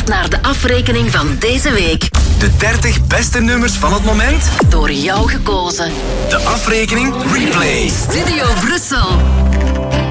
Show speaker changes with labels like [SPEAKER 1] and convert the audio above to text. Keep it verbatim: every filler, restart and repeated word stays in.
[SPEAKER 1] Luistert naar de afrekening van deze week.
[SPEAKER 2] De dertig beste nummers van het moment.
[SPEAKER 1] Door jou gekozen.
[SPEAKER 2] De afrekening Replay.
[SPEAKER 1] Studio Brussel.